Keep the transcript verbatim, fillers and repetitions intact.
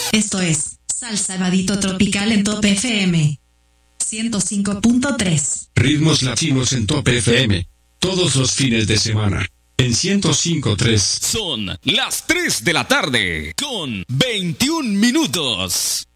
Esto es Salsa Vadito Tropical en Top F M ciento cinco punto tres. Ritmos latinos en Top F M. Todos los fines de semana. En ciento cinco punto tres. Son las tres de la tarde con veintiún minutos.